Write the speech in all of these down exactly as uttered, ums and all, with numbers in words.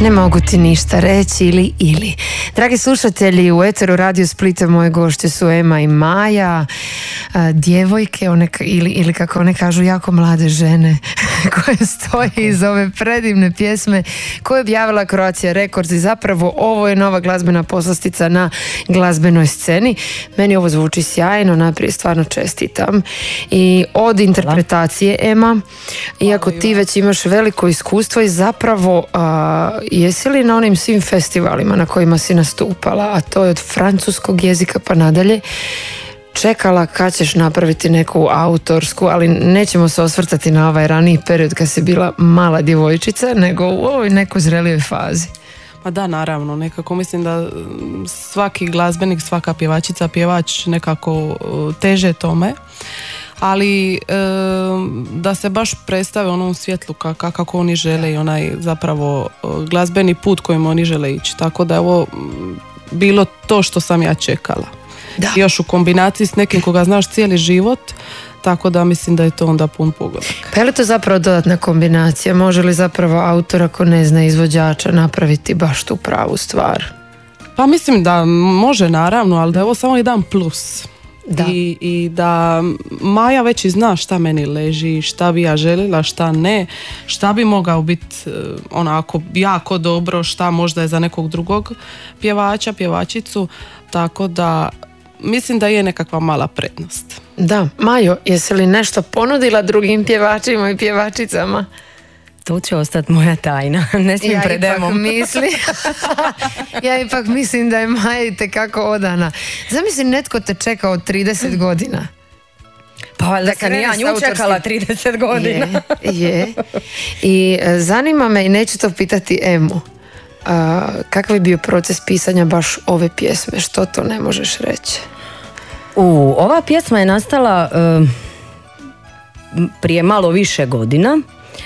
Ne mogu ti ništa reći ili ili. Dragi slušatelji, u eteru Radio Splita moje gošće su Ema i Maja, a, djevojke one, ili, ili kako one kažu, jako mlade žene koje stoje iz ove predivne pjesme koje je objavila Croatia Records i zapravo ovo je nova glazbena poslastica na glazbenoj sceni. Meni ovo zvuči sjajno, naprijed stvarno čestitam. I od interpretacije, Ema, iako ti već imaš veliko iskustvo i zapravo a, jesi li na onim svim festivalima na kojima si nastupala, a to je od francuskog jezika pa nadalje, čekala kad ćeš napraviti neku autorsku, ali nećemo se osvrtati na ovaj raniji period kad si bila mala djevojčica, nego u ovoj nekoj zrelijoj fazi? Pa da, naravno, nekako mislim da svaki glazbenik, svaka pjevačica, pjevač nekako teže tome, ali e, da se baš predstave onom svjetlu kako, kako oni žele i onaj zapravo glazbeni put kojim oni žele ići, tako da je ovo bilo to što sam ja čekala. Da. Još u kombinaciji s nekim koga znaš cijeli život, tako da mislim da je to onda pun pogodak. Pa je li to zapravo dodatna kombinacija? Može li zapravo autor, ako ne zna izvođača, napraviti baš tu pravu stvar? Pa mislim da može, naravno, ali da je ovo samo jedan plus. Da. I, i da Maja već i zna šta meni leži, šta bi ja željela, šta ne, šta bi mogao biti onako jako dobro, šta možda je za nekog drugog pjevača, pjevačicu, tako da mislim da je nekakva mala prednost. Da, Majo, jesi li nešto ponudila drugim pjevačima i pjevačicama? To će ostati moja tajna, ne smijem ja pred Emom. Ipak mislim, ja ipak mislim da je Maja itekako odana. Zamisli, netko te čeka od trideset godina. Pa valjda sam ja nju čekala trideset godina. Je, je. I zanima me, i neću to pitati Emu, a, kakav je bio proces pisanja baš ove pjesme, što to ne možeš reći? U, ova pjesma je nastala uh, prije malo više godina.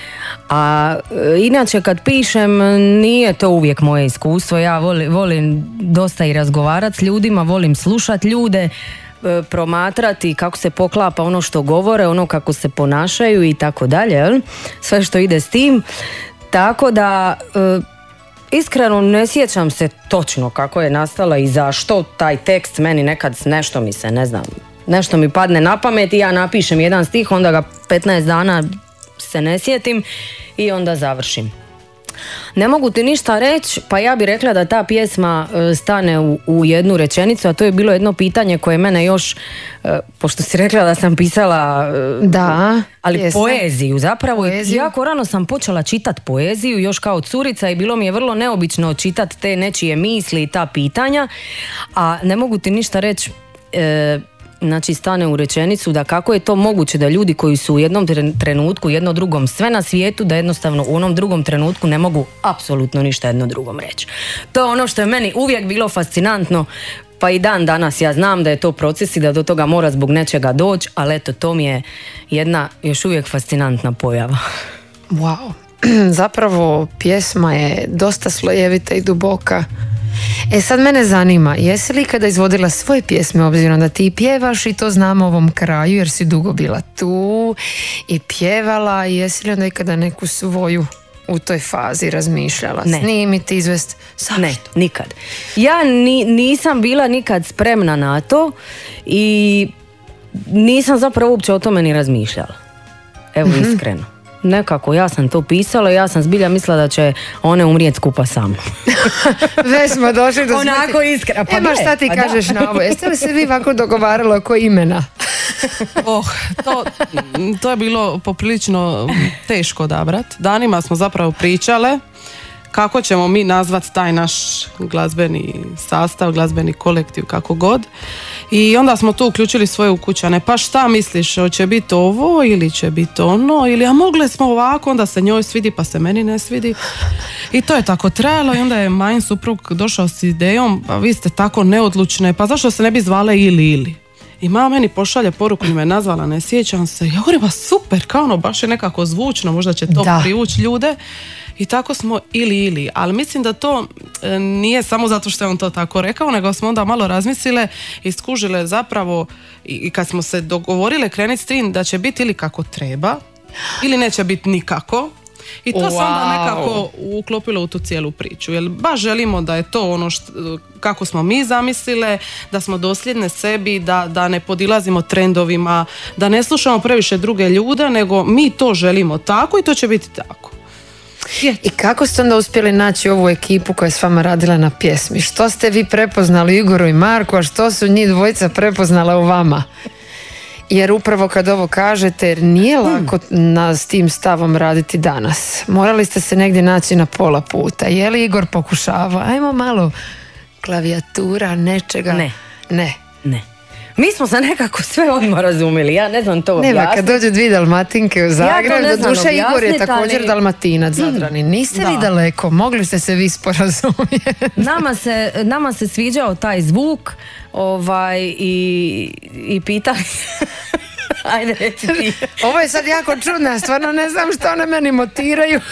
A inače kad pišem nije to uvijek moje iskustvo, ja volim, volim dosta i razgovarati s ljudima, volim slušati ljude, e, promatrati kako se poklapa ono što govore, ono kako se ponašaju i tako dalje, sve što ide s tim, tako da e, iskreno ne sjećam se točno kako je nastala i zašto taj tekst, meni nekad nešto mi se, ne znam, nešto mi padne na pamet i ja napišem jedan stih, onda ga petnaest dana se ne sjetim i onda završim. Ne mogu ti ništa reći, pa ja bih rekla da ta pjesma e, stane u, u jednu rečenicu, a to je bilo jedno pitanje koje mene još, e, pošto si rekla da sam pisala e, da, ali pjesma. Poeziju, zapravo Poeziju. Jako rano sam počela čitati poeziju još kao curica i bilo mi je vrlo neobično čitati te nečije misli i ta pitanja, a ne mogu ti ništa reći, e, znači stane u rečenicu da kako je to moguće da ljudi koji su u jednom trenutku, jedno drugom sve na svijetu, da jednostavno u onom drugom trenutku ne mogu apsolutno ništa jedno drugom reći. To je ono što je meni uvijek bilo fascinantno, pa i dan danas ja znam da je to proces i da do toga mora zbog nečega doći, ali eto, to mi je jedna još uvijek fascinantna pojava. Wow, zapravo pjesma je dosta slojevita i duboka. E sad mene zanima, jesi li kada izvodila svoje pjesme, obzirom da ti pjevaš i to znamo ovom kraju jer si dugo bila tu i pjevala, jesi li onda ikada neku svoju u toj fazi razmišljala? Ne. Snimiti, izvest? Zašto? Ne, nikad. Ja ni, nisam bila nikad spremna na to i nisam zapravo uopće o tome ni razmišljala. Evo mm-hmm. iskreno. Nekako, ja sam to pisala, ja sam zbilja mislila da će one umrijeti skupa sa mnom. Već smo došli do smrti. Onako iskreno. Pa Ema, šta ti pa kažeš da. na ovo? Jeste li se vi ovako dogovarali oko imena? Oh, to, to je bilo poprilično teško odabrati. Danima smo zapravo pričale kako ćemo mi nazvati taj naš glazbeni sastav, glazbeni kolektiv, kako god. I onda smo tu uključili svoje ukućane. Pa šta misliš, hoće biti ovo ili će biti ono? Ili a mogle smo ovako, onda se njoj svidi pa se meni ne svidi. I to je tako trajalo i onda je Majin suprug došao s idejom, pa vi ste tako neodlučne, pa zašto se ne bi zvale ili ili? I mama meni pošalje poruku, me nazvala, ne sjećam se. Ja govorim, ba super, kao ono, baš je nekako zvučno, možda će to da. privući ljude. I tako smo ili ili, ali mislim da to e, nije samo zato što je on to tako rekao, nego smo onda malo razmislile i skužile zapravo i, i kad smo se dogovorile krenuti s tim da će biti ili kako treba ili neće biti nikako, I to Wow. se onda nekako uklopilo u tu cijelu priču. Jer baš želimo da je to ono što, kako smo mi zamislile, da smo dosljedne sebi, da, da ne podilazimo trendovima, da ne slušamo previše druge ljude, nego mi to želimo tako i to će biti tako. I kako ste onda uspjeli naći ovu ekipu koja je s vama radila na pjesmi? Što ste vi prepoznali Igoru i Marku, a što su njih dvojica prepoznala u vama? Jer upravo kad ovo kažete, jer nije lako na, s tim stavom raditi danas. Morali ste se negdje naći na pola puta. Je li Igor pokušava? Ajmo malo klavijatura, nečega. Ne. Ne. Ne. Mi smo se nekako sve odmah razumjeli, ja ne znam to objasniti. Nema, kad dođu dvije Dalmatinke u Zagreb, ne do znam duše Igor je objasnit, također ali- Dalmatinac, Zadrani. Niste Da. vi daleko, mogli ste se vi sporazumjeti. Nama se, nama se sviđao taj zvuk ovaj, i, i pitali ajde reci ti. Ovo je sad jako čudno, ja stvarno ne znam što one meni motiraju.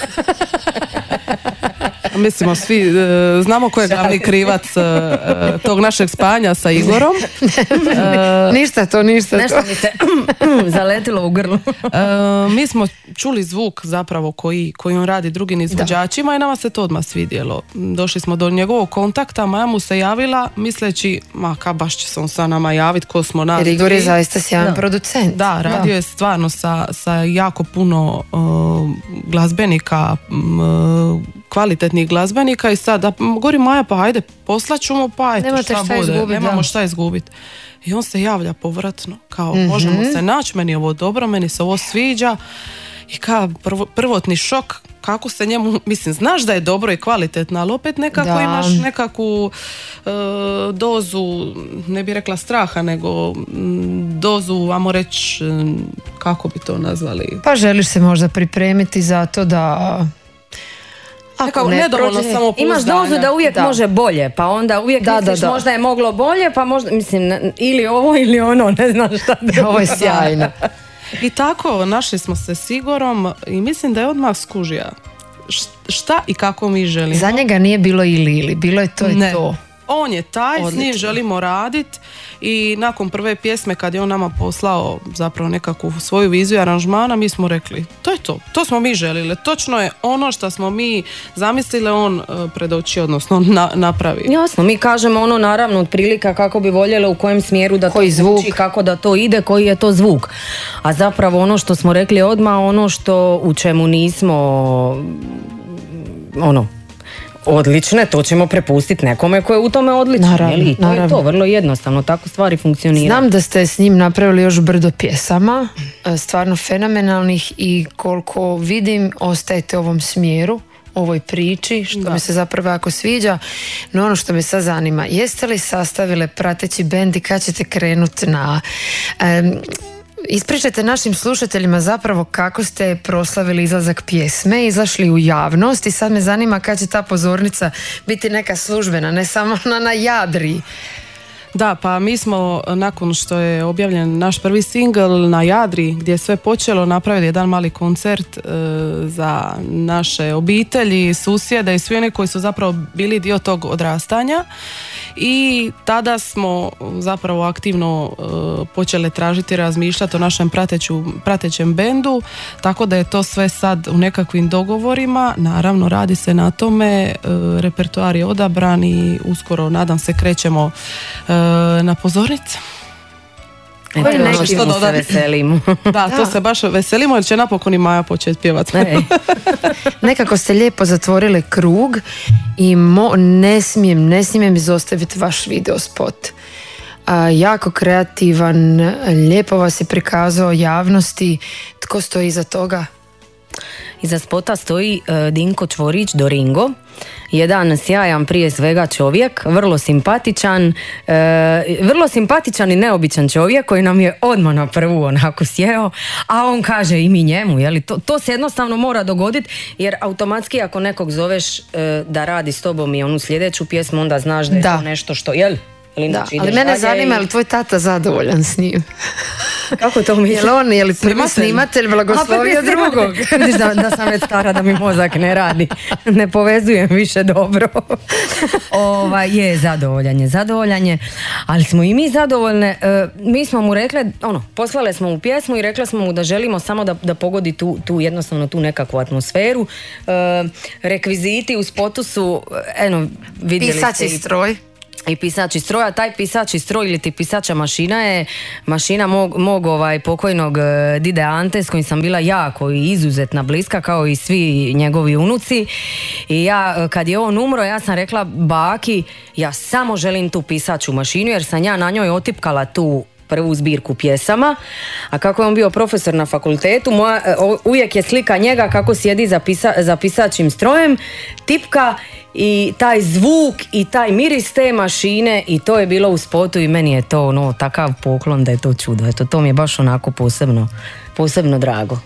Mislimo svi, e, znamo ko je glavni krivac e, e, tog našeg spanja sa Igorom. Ništa to, ništa to. Nešto mi se zaletilo u grlu. E, mi smo čuli zvuk zapravo koji, koji on radi drugim izvođačima i nama se to odmah svidjelo. Došli smo do njegovog kontakta, Maja mu se javila misleći, ma ka baš će se on sa nama javiti, ko smo nas. Jer Igor je dvi. zaista sjajan Da. producent. Da, radio je stvarno sa, sa jako puno uh, glazbenika, um, kvalitetnih glazbenika i sad, da govori Maja, pa ajde, poslaću mu, pa eto, Nemate šta šta bude, izgubit, nemamo da. šta izgubiti. I on se javlja povratno, kao možemo se naći, meni je ovo dobro, meni se ovo sviđa i kao prvo, prvotni šok, kako se njemu, mislim, znaš da je dobro i kvalitetno, ali opet nekako Da. imaš nekakvu e, dozu, ne bih rekla straha, nego mm, dozu, ajmo reći, mm, kako bi to nazvali? Pa želiš se možda pripremiti za to da... Nekako ne nedovoljno prođe- samopouzdanja. Imaš dozu da uvijek Da. može bolje, pa onda uvijek Da, misliš da, da. možda je moglo bolje, pa možda, mislim, ne- ili ovo ili ono, ne znam šta drugo. Ovo je sjajno. I tako, našli smo se s Igorom i mislim da je odmah skužija š- šta i kako mi želimo. Za njega nije bilo ili ili, bilo je to i Ne. to. On je taj, s njim Odlično. želimo raditi i nakon prve pjesme kad je on nama poslao zapravo nekakvu svoju viziju aranžmana, mi smo rekli, to je to, to smo mi želili, točno je ono što smo mi zamislili, on uh, predoči, odnosno on na, napravi. Jasno, mi kažemo ono naravno od prilika kako bi voljele u kojem smjeru da Koji to zvuk. zvuči, kako da to ide, koji je to zvuk. A zapravo ono što smo rekli odmah, ono što u čemu nismo ono odlične, to ćemo prepustiti nekome ko je u tome odličan. Naravno, je li? To naravno. je to, vrlo jednostavno, tako stvari funkcioniraju. Znam da ste s njim napravili još brdo pjesama, e, stvarno fenomenalnih i koliko vidim ostajete u ovom smjeru, ovoj priči, što Da. mi se zapravo jako sviđa. No ono što me sad zanima, jeste li sastavile prateći bend i kad ćete krenuti na... em, Ispričajte našim slušateljima zapravo kako ste proslavili izlazak pjesme, izašli u javnost i sad me zanima kad će ta pozornica biti neka službena, ne samo na, na Jadri. Da, pa mi smo nakon što je objavljen naš prvi singl na Jadri, gdje je sve počelo, napravili jedan mali koncert e, za naše obitelji, susjede i svi oni koji su zapravo bili dio tog odrastanja i tada smo zapravo aktivno e, počeli tražiti i razmišljati o našem prateću, pratećem bendu, tako da je to sve sad u nekakvim dogovorima, naravno radi se na tome, e, repertoar je odabran i uskoro nadam se krećemo e, na pozornicu. Eto, Koji ono neki što mu se se veselimo. Da, to se baš veselimo jer će napokon i Maja početi pjevati. Ej. Nekako ste lijepo zatvorili krug i mo, ne smijem, ne smijem izostaviti vaš video spot. A, jako kreativan, lijepo vas je prikazao javnosti. Tko stoji iza toga? Iza spota stoji e, Dinko Čvorić Doringo, jedan sjajan prije svega čovjek, vrlo simpatičan, e, vrlo simpatičan i neobičan čovjek koji nam je odmah na prvu onako sjeo, a on kaže i mi njemu, je li? To, to se jednostavno mora dogoditi jer automatski ako nekog zoveš e, da radi s tobom i onu sljedeću pjesmu, onda znaš da je Da. to nešto što, jel? Jel Da, inače ali ideš mene dalje zanima, i- je li tvoj tata zadovoljan s njim? Kako to misliš? Jel on, je li prvi Snimatelj? snimatelj blagoslovio drugog? Vidiš da, da sam već stara, da mi mozak ne radi. Ne povezujem više dobro. Ova, je, zadovoljan je, zadovoljan je. Ali smo i mi zadovoljne. E, mi smo mu rekle, ono, poslale smo mu pjesmu i rekle smo mu da želimo samo da, da pogodi tu, tu jednostavno tu nekakvu atmosferu. E, rekviziti u spotu su, eno, vidjeli ste. Pisaći stroj. I pisači stroja, taj pisači stroj ili ti pisača mašina je mašina mog, mog ovaj, pokojnog dide Ante s kojim sam bila jako i izuzetna bliska kao i svi njegovi unuci. I ja kad je on umro ja sam rekla baki ja samo želim tu pisaču mašinu jer sam ja na njoj otipkala tu prvu zbirku pjesama, a kako je on bio profesor na fakultetu, moja, uvijek je slika njega kako sjedi za, pisa, za pisačim strojem, tipka i taj zvuk i taj miris te mašine i to je bilo u spotu i meni je to ono, takav poklon da je to čudo. Eto, to mi je baš onako posebno, posebno drago.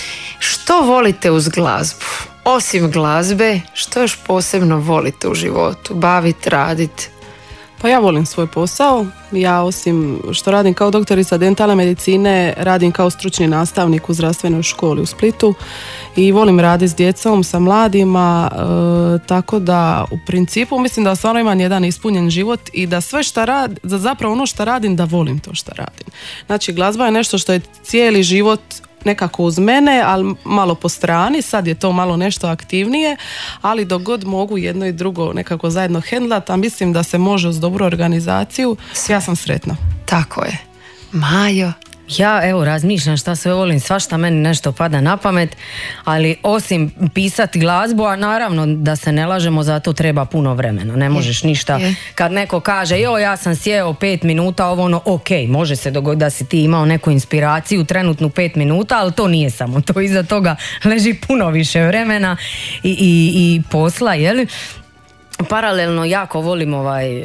Što volite uz glazbu? Osim glazbe, što još posebno volite u životu? Baviti, raditi? Pa ja volim svoj posao. Ja osim što radim kao doktorica dentalne medicine, radim kao stručni nastavnik u zdravstvenoj školi u Splitu i volim raditi s djecom, sa mladima, e, tako da u principu mislim da stvarno imam jedan ispunjen život i da sve što radim, da zapravo ono što radim, da volim to što radim. Znači glazba je nešto što je cijeli život nekako uz mene, ali malo po strani, sad je to malo nešto aktivnije, ali dok god mogu jedno i drugo nekako zajedno hendlat, a mislim da se može uz dobru organizaciju, ja sam sretna. Tako je. Majo? Ja evo razmišljam šta sve volim, svašta meni nešto pada na pamet, ali osim pisati glazbu, a naravno da se ne lažemo, za to treba puno vremena, ne možeš ništa. Je. Kad neko kaže jo ja sam sjeo pet minuta, ovo ono, ok, može se dogoditi da si ti imao neku inspiraciju, trenutnu pet minuta, ali to nije samo to, iza toga leži puno više vremena i, i, i posla, jel? Paralelno jako volim ovaj,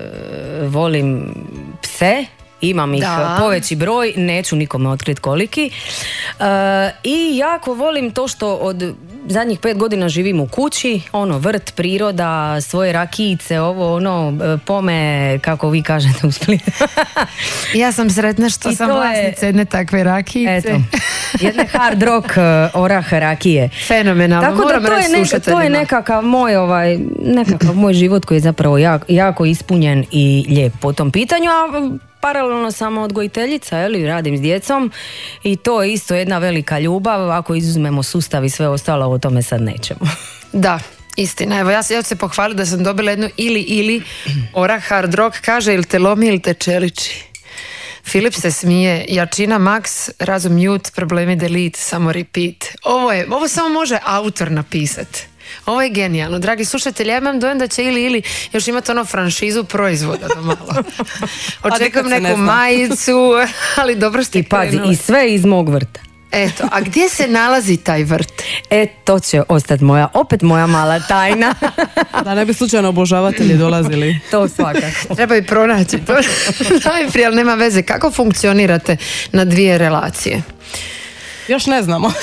volim pse. Imam ih da. poveći broj, neću nikome otkriti koliki. E, I jako volim to što od zadnjih pet godina živim u kući, ono, vrt, priroda, svoje rakijice, ovo, ono, pome, kako vi kažete u Splitu. Ja sam sretna što I sam vlasnica je, jedne takve rakijice. Eto, jedne hard rock uh, orah rakije. Fenomenalno, tako moram da to reći je, neka, to je nekakav moj, ovaj, nekakav moj život koji je zapravo jako, jako ispunjen i lijep po tom pitanju, a paralelno sam odgojiteljica, eli, radim s djecom i to je isto jedna velika ljubav, ako izuzmemo sustav i sve ostalo, o tome sad nećemo. Da, istina. Evo ja, ja ću se pohvaliti da sam dobila jednu ili ili orah hard rock, kaže ili te lomi ili te čeliči. Filip se smije, jačina max, razum mute, problemi delete, samo repeat. Ovo je, ovo samo može autor napisati. Ovo je genijalno. Dragi slušatelji, ja imam dojem da će ili ili još imati ono franšizu proizvoda do malo. Očekujem neku majicu, ali dobro ste I pazi, i sve iz mog vrta. Eto, a gdje se nalazi taj vrt? E, to će ostati moja, opet moja mala tajna. Da ne bi slučajno obožavatelji dolazili. To svakako. Treba i pronaći to. Najprije, ali nema veze. Kako funkcionirate na dvije relacije? Još ne znamo.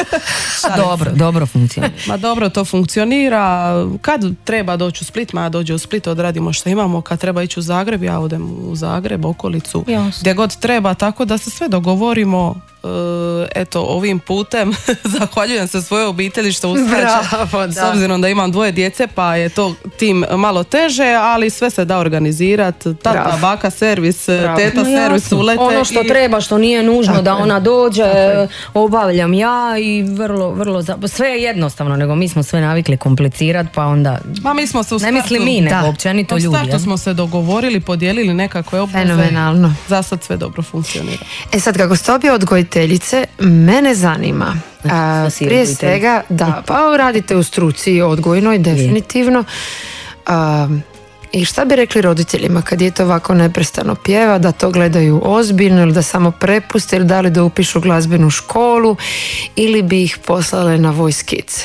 dobro, dobro funkcionira. Ma dobro, to funkcionira. Kad treba doći u Split, ma ja dođe u Split, odradimo što imamo. Kad treba ići u Zagreb, ja odem u Zagreb, okolicu, Jasne. Gdje god treba, tako da se sve dogovorimo. Eto, ovim putem zahvaljujem se svojoj obitelji što uskraće, s obzirom da imam dvoje djece, pa je to tim malo teže, ali sve se da organizirati. Tata, Bravo. baka, servis, Bravo. teta, no, servis, ulete. Ono što i... treba, što nije nužno tako da ona dođe, obavljam ja i vrlo, vrlo, za... sve je jednostavno, nego mi smo sve navikli komplicirati, pa onda, Ma, mi smo se u startu, ne mislim mi, nego općenito ljudi. U startu smo se dogovorili, podijelili nekakve obveze. Fenomenalno. Za sad sve dobro funkcionira. E sad, kako ste obje odgojiteljice, mene zanima, a, prije svega, da, pa radite u struci odgojnoj, definitivno. A, I šta bi rekli roditeljima kad je to ovako neprestano pjeva, da to gledaju ozbiljno ili da samo prepuste ili da li da upišu glazbenu školu ili bi ih poslale na Voice Kids?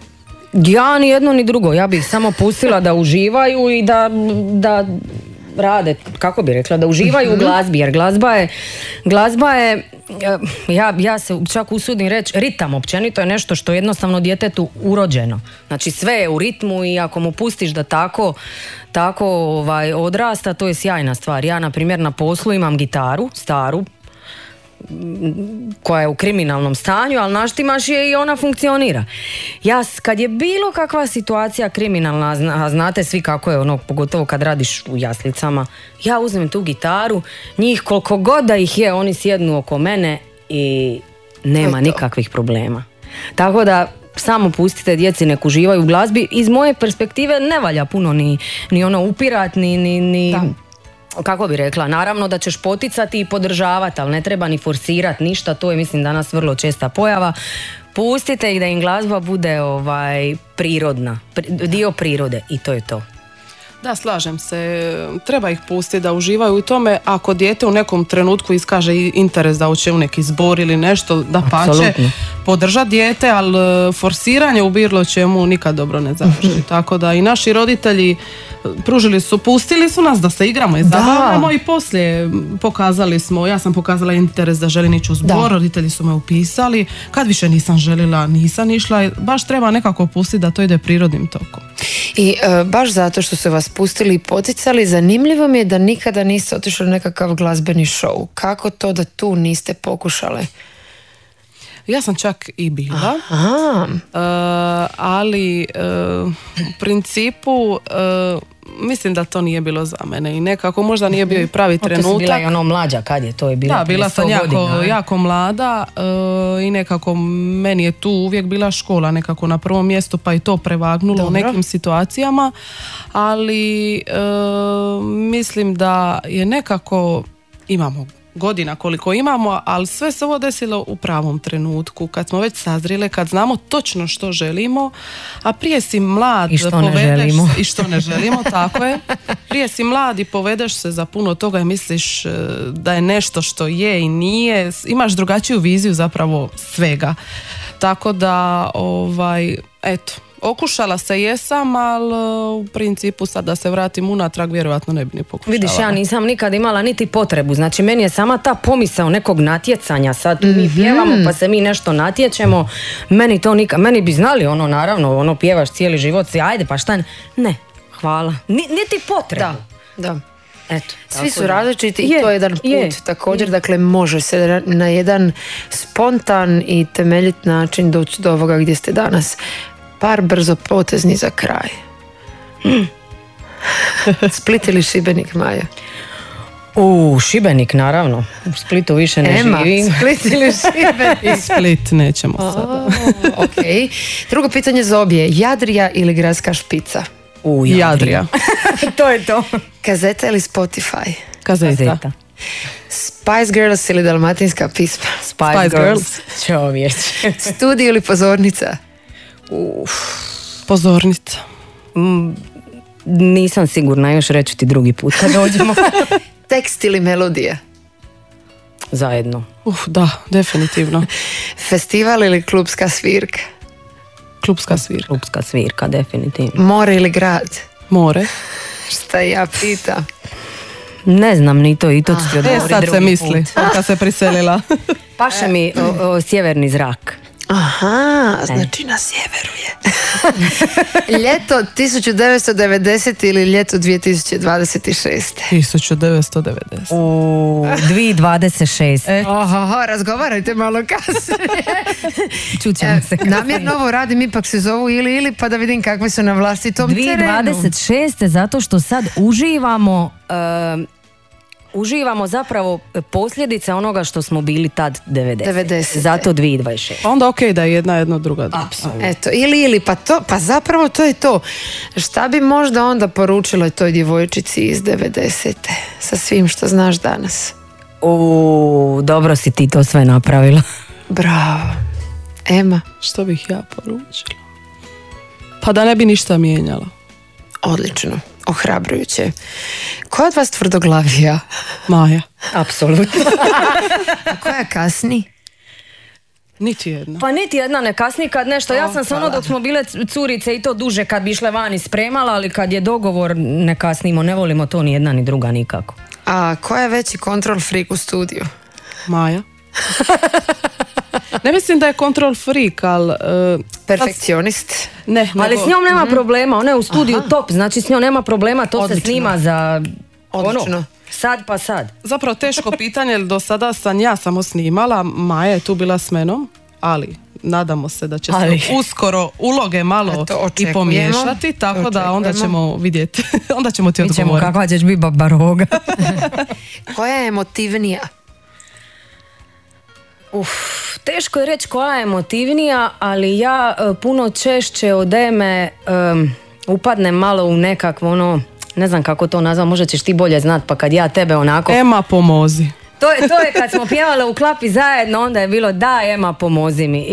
Ja ni jedno ni drugo, ja bih samo pustila da uživaju i da, da rade, kako bi rekla, da uživaju u glazbi, jer glazba je, glazba je ja, ja se čak usudim reći, ritam općenito je nešto što je jednostavno djetetu urođeno. Znači sve je u ritmu i ako mu pustiš da tako, tako ovaj, odrasta, to je sjajna stvar. Ja na primjer na poslu imam gitaru, staru, koja je u kriminalnom stanju, ali naštimaš je i ona funkcionira. Ja, kad je bilo kakva situacija kriminalna, a znate svi kako je ono, pogotovo kad radiš u jaslicama, ja uzmem tu gitaru, njih koliko god da ih je, oni sjednu oko mene i nema nikakvih problema. Tako da samo pustite djeci nek uživaju u glazbi. Iz moje perspektive ne valja puno ni, ni ono upirat, ni, ni, ni kako bi rekla, naravno da ćeš poticati i podržavati, ali ne treba ni forsirati ništa, to je mislim danas vrlo česta pojava. Pustite ih da im glazba bude ovaj, prirodna, dio prirode i to je to. Da, slažem se. Treba ih pustiti da uživaju u tome. Ako dijete u nekom trenutku iskaže interes da uče u neki zbor ili nešto, da pače, podržati dijete, ali forsiranje u bilo čemu nikad dobro ne završi. Tako da i naši roditelji pružili su, pustili su nas da se igramo i zabavljamo i poslije pokazali smo, ja sam pokazala interes da želim ići u zbor, da. Roditelji su me upisali, kad više nisam željela, nisam išla, baš treba nekako pustiti da to ide prirodnim tokom. I e, baš zato što su vas pustili i poticali, zanimljivo mi je da nikada niste otišli na nekakav glazbeni show. Kako to da tu niste pokušale? Ja sam čak i bila, uh, ali uh, u principu uh, mislim da to nije bilo za mene i nekako možda nije bio i pravi trenutak. To si bila i ono mlađa, kad je to je bilo? Da, bila sam jako, jako mlada uh, i nekako meni je tu uvijek bila škola nekako na prvom mjestu, pa i to prevagnulo. Dobro. U nekim situacijama, ali uh, mislim da je nekako, imamo godina koliko imamo, ali sve se ovo desilo u pravom trenutku, kad smo već sazrele, kad znamo točno što želimo, a prije si mlad i što povedeš, ne želimo i što ne želimo, tako je, prije si mlad i povedeš se za puno toga i misliš da je nešto što je i nije, imaš drugačiju viziju zapravo svega, tako da ovaj, eto, okušala se jesam, ali u principu sad da se vratim unatrag vjerojatno ne bi ni pokušala. Vidiš, ja nisam nikad imala niti potrebu, znači meni je sama ta pomisao nekog natjecanja, sad tu mi pjevamo pa se mi nešto natječemo, meni to nikad, meni bi znali ono naravno, ono pjevaš cijeli život, ajde pa šta, ne, hvala, Ni, niti potrebu. Da, da. Eto, svi su različiti i to je jedan put je, također, je. Dakle može se na jedan spontan i temeljit način doći do ovoga gdje ste danas. Par brzo potezni za kraj. Mm. Split ili Šibenik, Maja? U Šibenik, naravno. U Splitu više ne Ema, živim. Split ili Šibenik? Split nećemo oh, sada. Ok. Drugo pitanje za obje. Jadrija ili gradska špica? U Jadrija. Jadrija. To je to. Kazeta ili Spotify? Kazeta. Kazeta. Spice Girls ili Dalmatinska pisma? Spice, Spice Girls. Čovječe. Studio ili pozornica? Uf. Pozornica. Mm, nisam sigurna, još reći ti drugi put kad dođemo. Tekst ili melodija? Zajedno. Uf, da, definitivno. Festival ili klubska svirka? Klubska svirka. Klubska svirka, definitivno. More ili grad? More. Šta ja pitam? Ne znam ni to i to ću ti odgovoriti drugi put. E, sad se misli, kad se priselila. Paše mi o, o, sjeverni zrak. Aha, znači na sjeveru je. Ljeto tisuću devetsto devedesete ili ljeto dvije tisuće dvadeset šeste? tisuću devetsto devedesete. U dvije tisuće dvadeset šeste. E. Oho, razgovarajte malo kasnije. Čućemo se. Namjerno ovo radim, ipak se zovu ili ili pa da vidim kakve su na vlastitom terenu. dvije tisuće dvadeset šeste zato što sad uživamo... Uh, Uživamo zapravo posljedice onoga što smo bili tad devedeset. Zato dvije tisuće dvadeset šeste. Onda ok da je jedna jedna druga druga. Apsolutno. Eto, ili ili pa to, pa zapravo to je to. Šta bi možda onda poručila toj djevojčici iz devedesete sa svim što znaš danas? O, dobro si ti to sve napravila. Bravo. Ema? Što bih ja poručila? Pa da ne bi ništa mijenjala. Odlično. Ohrabrujuće. Koja od vas tvrdoglavija? Maja. Apsolutno. A koja kasni? Niti jedna. Pa niti jedna ne kasni kad nešto. Ja sam se ono dok smo bile curice i to duže kad bi išle vani spremala, ali kad je dogovor ne kasnimo, ne volimo to ni jedna ni druga nikako. A koja je veći control freak u studiju? Maja. Ne mislim da je control freak, ali... Uh, perfekcionist. Ne, ali nego... s njom nema problema, ona je u studiju Aha. top, znači s njom nema problema, to Odlično. Se snima za... Odlično. Ono. Sad pa sad. Zapravo teško pitanje, jer do sada sam ja samo snimala, Maja je tu bila s menom, ali nadamo se da će Ali. se uskoro uloge malo Eto, i očekujemo. pomiješati, tako da onda Očekujemo. ćemo vidjeti, onda ćemo ti Mi ćemo odgovoriti. kakva ćeš biti babaroga. Koja je emotivnija? Uf, teško je reći koja je emotivnija, ali ja e, puno češće od Eme um, upadnem malo u nekakvo ono, ne znam kako to nazvam, možda ćeš ti bolje znat, pa kad ja tebe onako... Ema, pomozi. To je, to je kad smo pjevale u Klapi zajedno, onda je bilo da Ema pomozi mi.